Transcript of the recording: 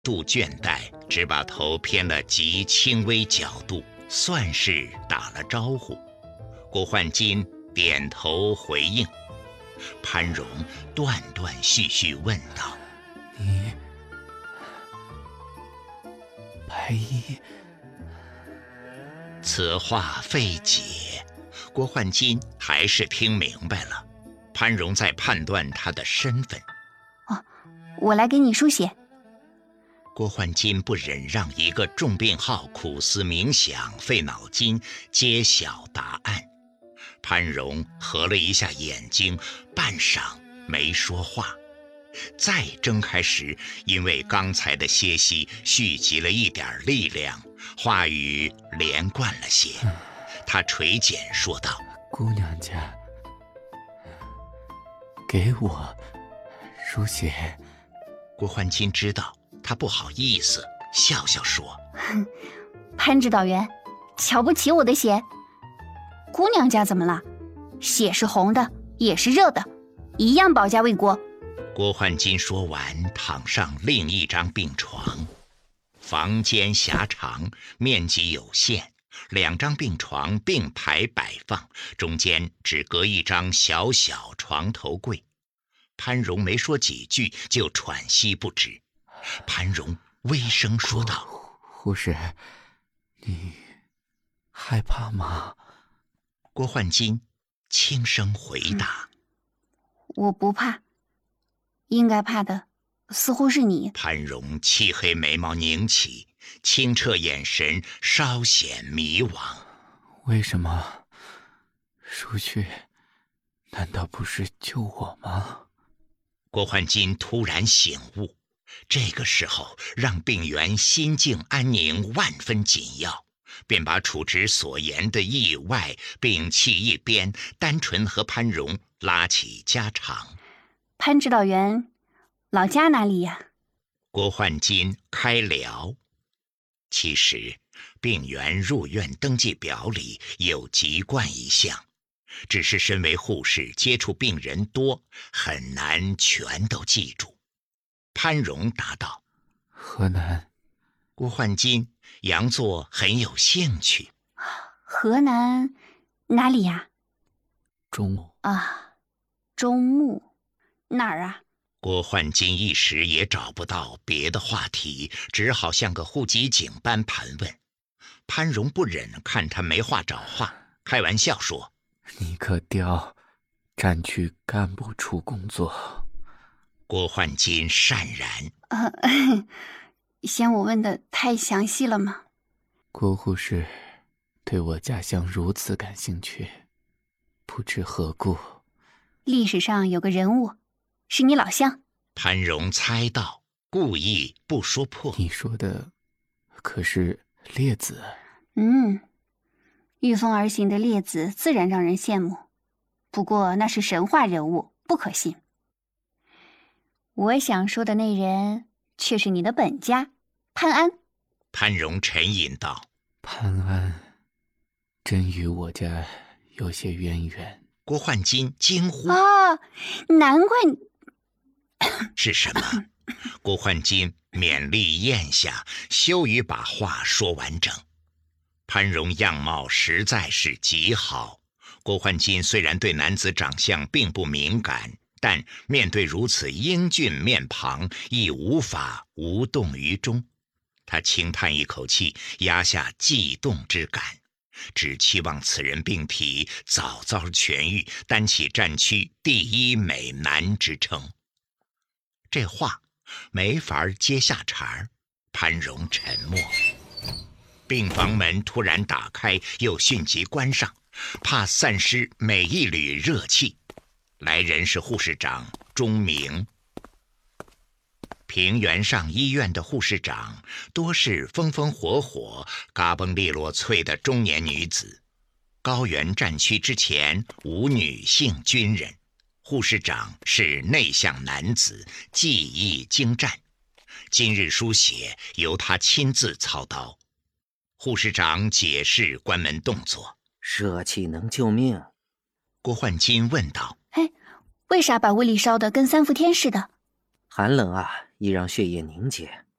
度倦怠，只把头偏了极轻微角度，算是打了招呼。郭焕金点头回应。潘荣断断续续问道：“ 你白衣？” 此话费解，郭焕金还是听明白了。潘荣在判断他的身份。 哦，我来给你书写。 郭焕金不忍让一个重病号苦思冥想，费脑筋揭晓答案。潘荣合了一下眼睛，半晌没说话。再睁开时，因为刚才的歇息蓄积了一点力量，话语连贯了些。他垂肩说道：“ 姑娘家给我书写。” 郭焕金知道他不好意思，笑笑说：“ 潘指导员，瞧不起我的血？姑娘家怎么了？血是红的，也是热的，一样保家卫国。” 郭焕金说完，躺上另一张病床。房间狭长，面积有限，2张病床并排摆放，中间只隔一张小小床头柜。潘荣没说几句，就喘息不止。潘荣微声说道：“ 护士，你害怕吗？” 郭焕金轻声回答：“ 我不怕，应该怕的似乎是你。” 潘荣漆黑眉毛拧起，清澈眼神稍显迷惘。 为什么？舒旭难道不是救我吗？ 郭焕金突然醒悟，这个时候让病员心境安宁万分紧要，便把处职所言的意外摒弃一边，单纯和潘荣拉起家常。 潘指导员老家哪里呀？ 郭焕金开聊。其实病员入院登记表里有籍贯一项，只是身为护士接触病人多，很难全都记住。潘荣答道：“ 河南。” 郭焕金佯作很有兴趣。 河南哪里呀？ 中牟啊，中牟哪儿啊？ 郭焕金一时也找不到别的话题，只好像个户籍警般盘问。潘荣不忍看他没话找话，开玩笑说：“ 你可调战区干部处工作？” 郭焕金潸然：“ 嫌我问的太详细了吗？” 郭护士对我家乡如此感兴趣，不知何故。 历史上有个人物，是你老乡。 潘荣猜到，故意不说破。 你说的可是列子？ 御风而行的列子自然让人羡慕，不过那是神话人物，不可信。我想说的那人却是你的本家潘安。 潘荣沉吟道：“ 潘安真与我家有些渊源。” 郭焕金惊呼：“ 难怪你…… 是什么？”郭焕金勉力咽下，羞于把话说完整。潘荣样貌实在是极好，郭焕金虽然对男子长相并不敏感，但面对如此英俊面庞，亦无法无动于衷。他轻叹一口气，压下悸动之感，只期望此人病体早早痊愈，担起战区第一美男之称。这话没法接下茬，潘荣沉默。病房门突然打开，又迅即关上，怕散失每一缕热气。来人是护士长钟明。平原上医院的护士长多是风风火火、嘎嘣利落脆的中年女子。高原战区之前无女性军人，护士长是内向男子，技艺精湛。今日书写由他亲自操刀。护士长解释关门动作：“ 热气能救命。” 郭焕金问道：“ 为啥把胃里烧得跟3伏天似的？”“ 寒冷啊，易让血液凝结，